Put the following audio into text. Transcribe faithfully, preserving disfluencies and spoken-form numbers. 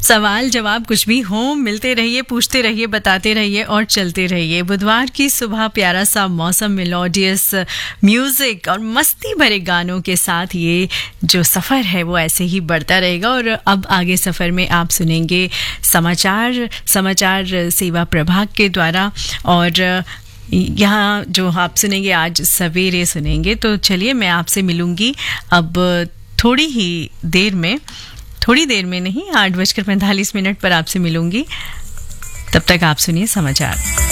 सवाल जवाब कुछ भी हो, मिलते रहिए, पूछते रहिए, बताते रहिए और चलते रहिए। बुधवार की सुबह प्यारा सा मौसम, मेलोडियस म्यूजिक और मस्ती भरे गानों के साथ ये जो सफ़र है वो ऐसे ही बढ़ता रहेगा। और अब आगे सफ़र में आप सुनेंगे समाचार समाचार सेवा प्रभाग के द्वारा, और यहाँ जो आप सुनेंगे आज सवेरे सुनेंगे। तो चलिए मैं आपसे मिलूंगी अब थोड़ी ही देर में, थोड़ी देर में नहीं, आठ बजकर पैंतालीस मिनट पर आपसे मिलूंगी। तब तक आप सुनिए समाचार।